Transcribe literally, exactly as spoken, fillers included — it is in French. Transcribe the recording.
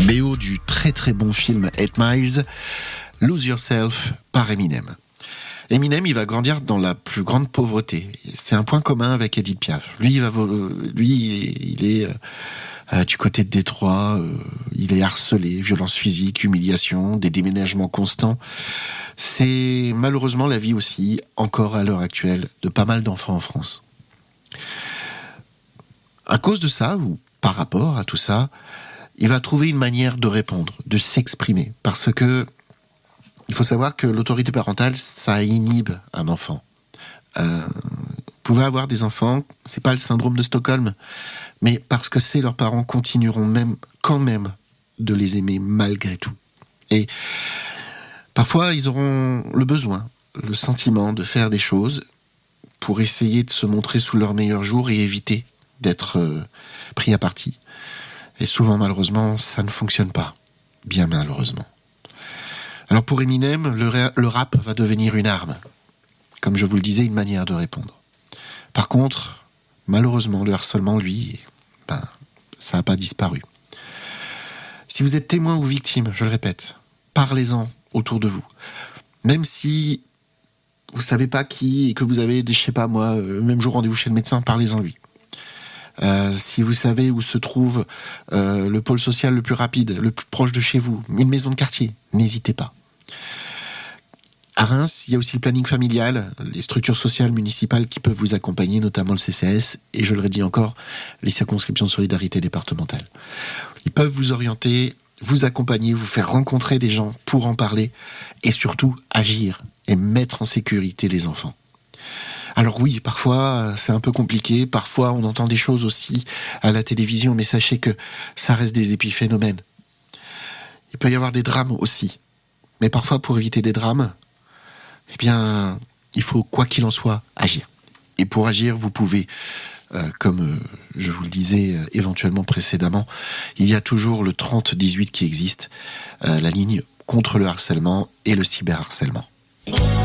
B O du très très bon film Eight Miles, Lose Yourself par Eminem. Eminem, il va grandir dans la plus grande pauvreté. C'est un point commun avec Edith Piaf. Lui, il, va, lui, il est euh, du côté de Détroit, euh, il est harcelé, violence physique, humiliation, des déménagements constants. C'est malheureusement la vie aussi, encore à l'heure actuelle, de pas mal d'enfants en France. À cause de ça, ou par rapport à tout ça, il va trouver une manière de répondre, de s'exprimer. Parce que il faut savoir que l'autorité parentale, ça inhibe un enfant. Euh, vous pouvez avoir des enfants, c'est pas le syndrome de Stockholm, mais parce que c'est leurs parents continueront même, quand même, de les aimer malgré tout. Et parfois, ils auront le besoin, le sentiment de faire des choses pour essayer de se montrer sous leur meilleur jour et éviter d'être euh, pris à partie. Et souvent, malheureusement, ça ne fonctionne pas. Bien malheureusement. Alors pour Eminem, le, ra- le rap va devenir une arme. Comme je vous le disais, une manière de répondre. Par contre, malheureusement, le harcèlement, lui, ben, ça n'a pas disparu. Si vous êtes témoin ou victime, je le répète, parlez-en autour de vous. Même si vous ne savez pas qui et que vous avez, je sais pas moi, le même jour rendez-vous chez le médecin, parlez-en lui. Euh, si vous savez où se trouve euh, le pôle social le plus rapide, le plus proche de chez vous, une maison de quartier, n'hésitez pas. À Reims, il y a aussi le planning familial, les structures sociales municipales qui peuvent vous accompagner, notamment le C C S, et je le redis encore, les circonscriptions de solidarité départementale. Ils peuvent vous orienter, vous accompagner, vous faire rencontrer des gens pour en parler, et surtout agir et mettre en sécurité les enfants. Alors oui, parfois c'est un peu compliqué, parfois on entend des choses aussi à la télévision, mais sachez que ça reste des épiphénomènes. Il peut y avoir des drames aussi, mais parfois pour éviter des drames, eh bien, il faut, quoi qu'il en soit, agir. Et pour agir, vous pouvez, euh, comme euh, je vous le disais euh, éventuellement précédemment, il y a toujours le trente dix-huit qui existe, euh, la ligne contre le harcèlement et le cyberharcèlement.